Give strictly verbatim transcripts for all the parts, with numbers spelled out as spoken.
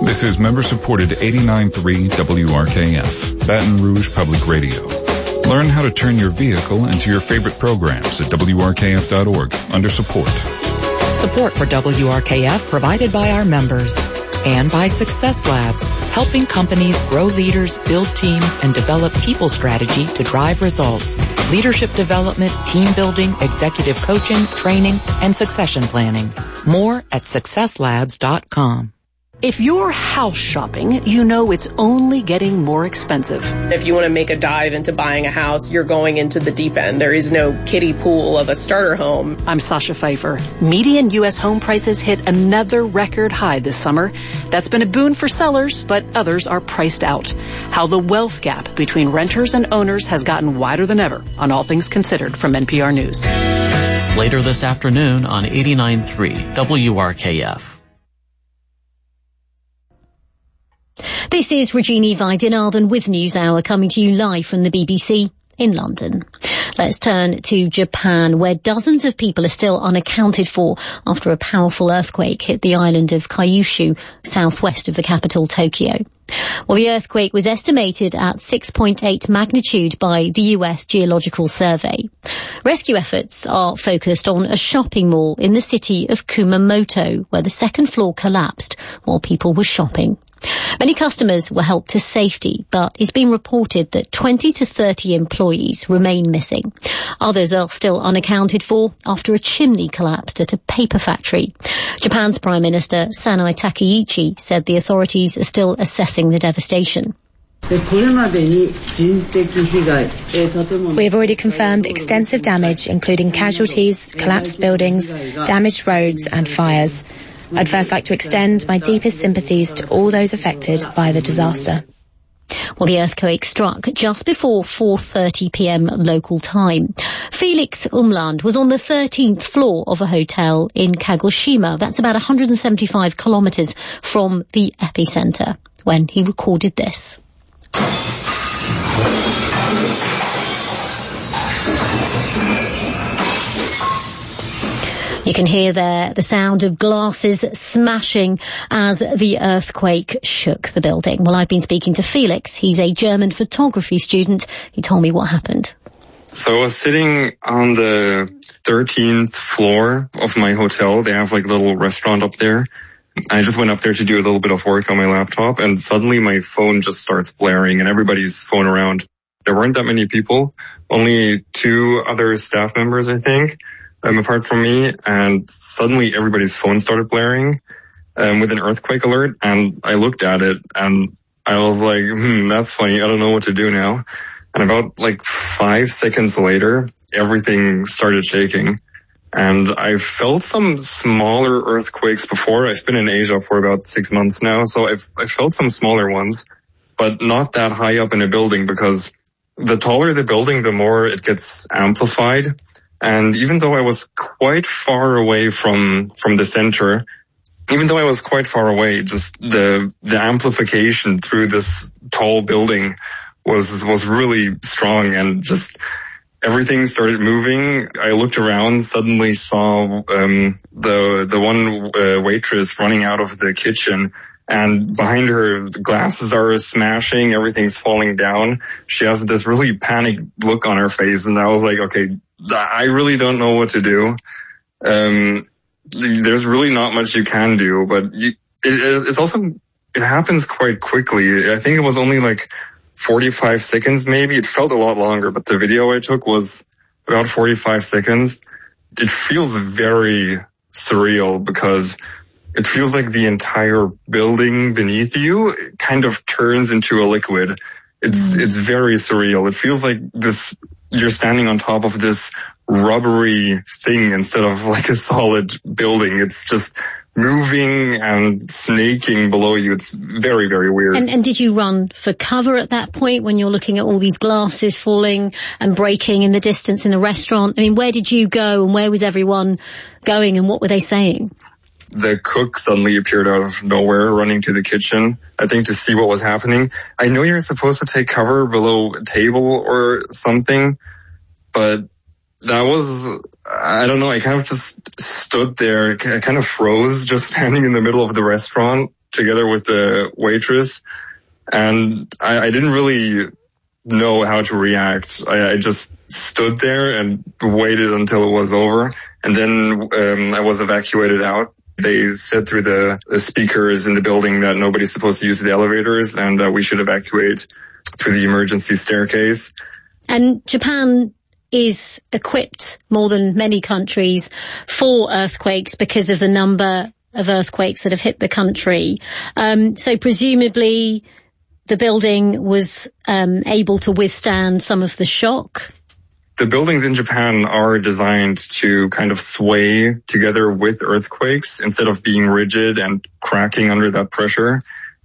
This is member-supported eighty-nine point three W R K F, Baton Rouge Public Radio. Learn how to turn your vehicle into your favorite programs at W R K F dot org under support. Support for W R K F provided by our members and by Success Labs, helping companies grow leaders, build teams, and develop people strategy to drive results. Leadership development, team building, executive coaching, training, and succession planning. More at success labs dot com. If you're house shopping, you know it's only getting more expensive. If you want to make a dive into buying a house, you're going into the deep end. There is no kiddie pool of a starter home. I'm Sasha Pfeiffer. Median U S home prices hit another record high this summer. That's been a boon for sellers, but others are priced out. How the wealth gap between renters and owners has gotten wider than ever on All Things Considered from N P R News. Later this afternoon on eighty-nine point three W R K F. This is Regini Vaidyanathan with NewsHour coming to you live from the B B C in London. Let's turn to Japan, where dozens of people are still unaccounted for after a powerful earthquake hit the island of Kyushu, southwest of the capital, Tokyo. Well, the earthquake was estimated at six point eight magnitude by the U S Geological Survey. Rescue efforts are focused on a shopping mall in the city of Kumamoto, where the second floor collapsed while people were shopping. Many customers were helped to safety, but it's been reported that twenty to thirty employees remain missing. Others are still unaccounted for after a chimney collapsed at a paper factory. Japan's Prime Minister Sanai Takaichi said the authorities are still assessing the devastation. We have already confirmed extensive damage, including casualties, collapsed buildings, damaged roads and fires. I'd first like to extend my deepest sympathies to all those affected by the disaster. Well, the earthquake struck just before four thirty p.m. local time. Felix Umland was on the thirteenth floor of a hotel in Kagoshima. That's about one hundred seventy-five kilometres from the epicenter when he recorded this. You can hear there the sound of glasses smashing as the earthquake shook the building. Well, I've been speaking to Felix. He's a German photography student. He told me what happened. So I was sitting on the thirteenth floor of my hotel. They have like a little restaurant up there. I just went up there to do a little bit of work on my laptop, and suddenly my phone just starts blaring and everybody's phone around. There weren't that many people, only two other staff members, I think. Um, apart from me, and suddenly everybody's phone started blaring um, with an earthquake alert, and I looked at it, and I was like, hmm, that's funny, I don't know what to do now. And about like five seconds later, everything started shaking, and I felt some smaller earthquakes before. I've been in Asia for about six months now, so I've I felt some smaller ones, but not that high up in a building, because the taller the building, the more it gets amplified. And even though I was quite far away from, from the center, even though I was quite far away, just the, the amplification through this tall building was, was really strong, and just everything started moving. I looked around, suddenly saw, um, the, the one uh, waitress running out of the kitchen, and behind her, the glasses are smashing, everything's falling down. She has this really panicked look on her face, and I was like, okay, I really don't know what to do. Um, there's really not much you can do, but you, it, it's also, it happens quite quickly. I think it was only like forty-five seconds maybe. It felt a lot longer, but the video I took was about forty-five seconds. It feels very surreal because it feels like the entire building beneath you kind of turns into a liquid. It's, mm. it's very surreal. It feels like this, you're standing on top of this rubbery thing instead of like a solid building. It's just moving and snaking below you. It's very, very weird. And, and did you run for cover at that point when you're looking at all these glasses falling and breaking in the distance in the restaurant? I mean, where did you go and where was everyone going and what were they saying? The cook suddenly appeared out of nowhere, running to the kitchen, I think, to see what was happening. I know you're supposed to take cover below a table or something, but that was, I don't know, I kind of just stood there, I kind of froze, just standing in the middle of the restaurant, together with the waitress, and I, I didn't really know how to react. I, I just stood there and waited until it was over, and then um, I was evacuated out. They said through the, the speakers in the building that nobody's supposed to use the elevators and that we should evacuate through the emergency staircase. And Japan is equipped more than many countries for earthquakes because of the number of earthquakes that have hit the country. Um, so presumably the building was um, able to withstand some of the shock. The buildings in Japan are designed to kind of sway together with earthquakes instead of being rigid and cracking under that pressure.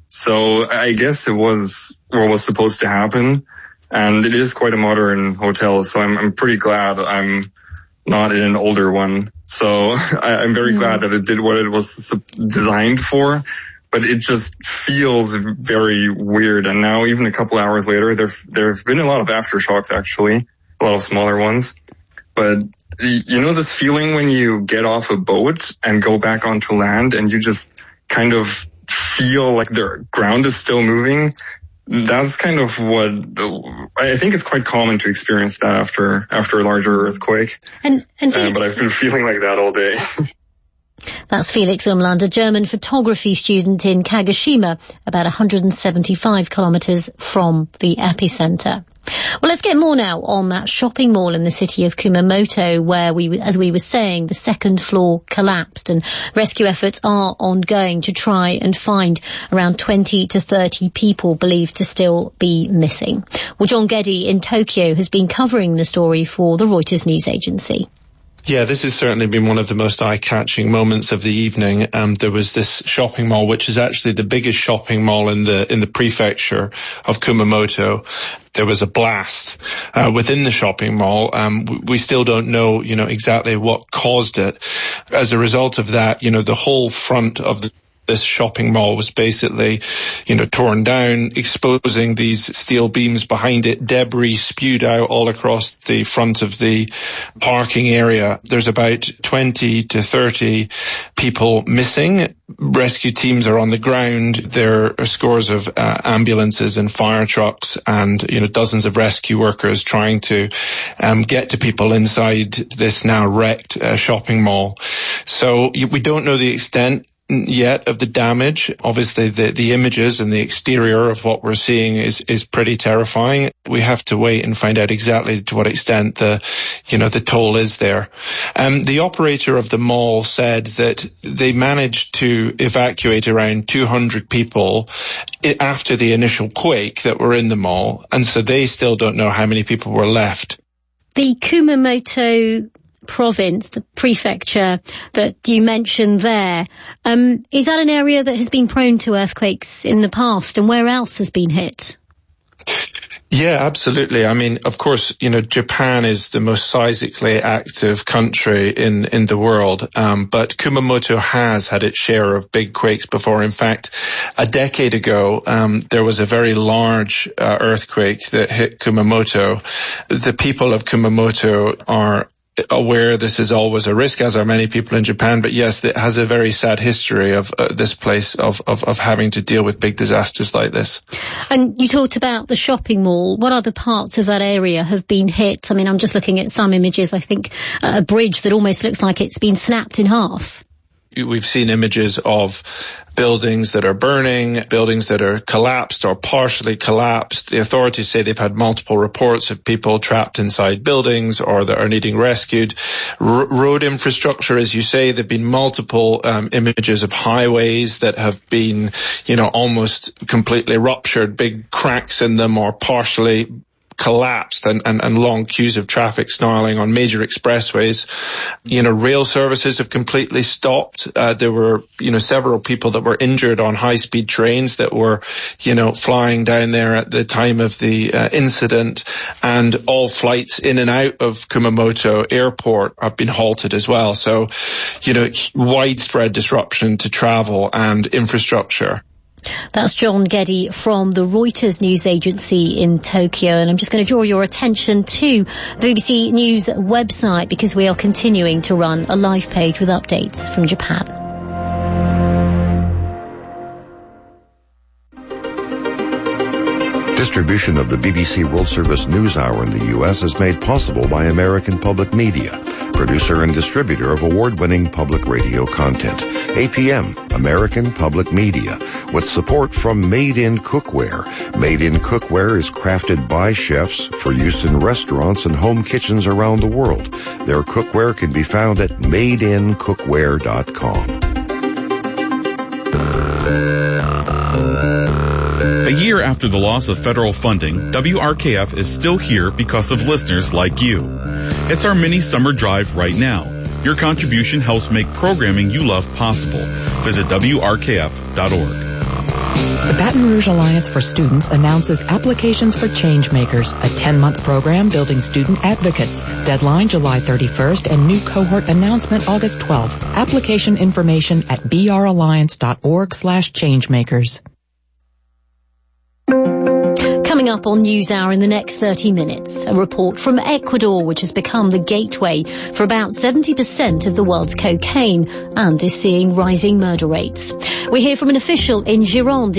So I guess it was what was supposed to happen. And it is quite a modern hotel, so I'm, I'm pretty glad I'm not in an older one. So I, I'm very mm. glad that it did what it was designed for. But it just feels very weird. And now, even a couple hours later, there there have been a lot of aftershocks, actually. A lot of smaller ones. But you know this feeling when you get off a boat and go back onto land and you just kind of feel like the ground is still moving? That's kind of what, I think it's quite common to experience that after after a larger earthquake. And, and uh, But I've been feeling like that all day. That's Felix Umland, a German photography student in Kagoshima, about one hundred seventy-five kilometres from the epicenter. Well, let's get more now on that shopping mall in the city of Kumamoto, where we, as we were saying, the second floor collapsed and rescue efforts are ongoing to try and find around twenty to thirty people believed to still be missing. Well, John Geddy in Tokyo has been covering the story for the Reuters news agency. Yeah, this has certainly been one of the most eye-catching moments of the evening. Um, there was this shopping mall, which is actually the biggest shopping mall in the in the prefecture of Kumamoto. There was a blast uh, within the shopping mall. Um, we still don't know, you know, exactly what caused it. As a result of that, you know, the whole front of the this shopping mall was basically, you know, torn down, exposing these steel beams behind it. Debris spewed out all across the front of the parking area. There's about twenty to thirty people missing. Rescue teams are on the ground. There are scores of uh, ambulances and fire trucks and, you know, dozens of rescue workers trying to um, get to people inside this now wrecked uh, shopping mall. So we don't know the extent yet of the damage. Obviously the the images and the exterior of what we're seeing is is pretty terrifying. We have to wait and find out exactly to what extent the you know the toll is there. Um the operator of the mall said that they managed to evacuate around two hundred people after the initial quake that were in the mall, and so they still don't know how many people were left. The Kumamoto province, the prefecture that you mentioned there, um, is that an area that has been prone to earthquakes in the past, and where else has been hit? Yeah, absolutely. I mean, of course, you know, Japan is the most seismically active country in, in the world, um, but Kumamoto has had its share of big quakes before. In fact, a decade ago, um, there was a very large uh, earthquake that hit Kumamoto. The people of Kumamoto are aware this is always a risk, as are many people in Japan, but yes, it has a very sad history of uh, this place of, of, of having to deal with big disasters like this. And you talked about the shopping mall. What other parts of that area have been hit? I mean, I'm just looking at some images. I think uh, a bridge that almost looks like it's been snapped in half. We've seen images of buildings that are burning, buildings that are collapsed or partially collapsed. The authorities say they've had multiple reports of people trapped inside buildings or that are needing rescued. R- road infrastructure, as you say, there've been multiple um, images of highways that have been, you know, almost completely ruptured, big cracks in them or partially collapsed, and, and, and long queues of traffic snarling on major expressways. You know, rail services have completely stopped. Uh, there were, you know, several people that were injured on high-speed trains that were, you know, flying down there at the time of the uh, incident, and all flights in and out of Kumamoto Airport have been halted as well. So, you know, widespread disruption to travel and infrastructure. That's John Geddy from the Reuters news agency in Tokyo. And I'm just going to draw your attention to the B B C News website, because we are continuing to run a live page with updates from Japan. Distribution of the B B C World Service NewsHour in the U S is made possible by American Public Media, producer and distributor of award-winning public radio content. A P M, American Public Media, with support from Made in Cookware. Made in Cookware is crafted by chefs for use in restaurants and home kitchens around the world. Their cookware can be found at made in cookware dot com. A year after the loss of federal funding, W R K F is still here because of listeners like you. It's our mini summer drive right now. Your contribution helps make programming you love possible. Visit W R K F dot org. The Baton Rouge Alliance for Students announces applications for Changemakers, a ten-month program building student advocates. Deadline July thirty-first and new cohort announcement August twelfth. Application information at bralliance.org slash changemakers. Coming up on NewsHour in the next thirty minutes, a report from Ecuador, which has become the gateway for about seventy percent of the world's cocaine and is seeing rising murder rates. We hear from an official in Gironde